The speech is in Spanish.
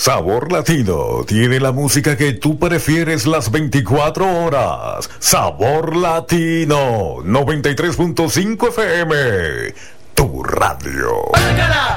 Sabor Latino tiene la música que tú prefieres las 24 horas. Sabor Latino 93.5 FM, tu radio. ¡Bácala!